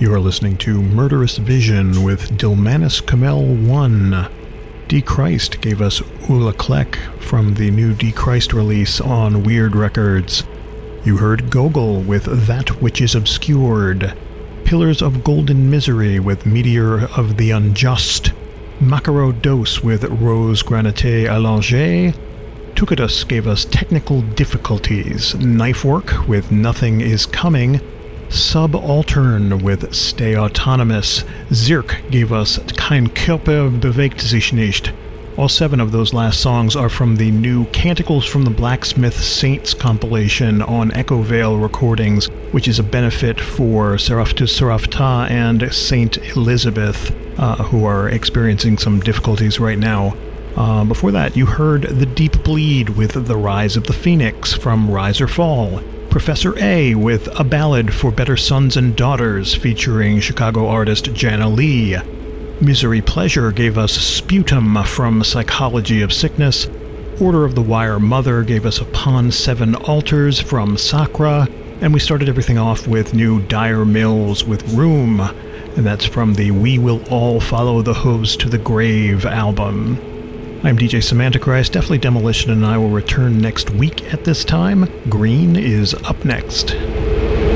You are listening to Murderous Vision with Dilmanis Kamel 1. D. Christ gave us Ula Klek from the new D. Christ release on Weird Records. You heard Gogol with That Which Is Obscured. Pillars of Golden Misery with Meteor of the Unjust. Macaro Dos with Rose Granite Allongée. Tukadus gave us Technical Difficulties. Knifework with Nothing Is Coming. Subaltern with Stay Autonomous. Zirk gave us Kein Körper bewegt sich nicht. All 7 of those last songs are from the new Canticles from the Blacksmith Saints compilation on Echo Vale Recordings, which is a benefit for Seraptus Seraphta and Saint Elizabeth, who are experiencing some difficulties right now. Before that, you heard The Deep Bleed with The Rise of the Phoenix from Rise or Fall. Professor A with A Ballad for Better Sons and Daughters featuring Chicago artist Jana Lee. Misery Pleasure gave us Sputum from Psychology of Sickness. Order of the Wire Mother gave us Upon 7 Altars from Sakra. And we started everything off with new Dire Mills with Room. And that's from the We Will All Follow the Hooves to the Grave album. I'm DJ Semantichrist, Definitely Demolition, and I will return next week at this time. Green is up next.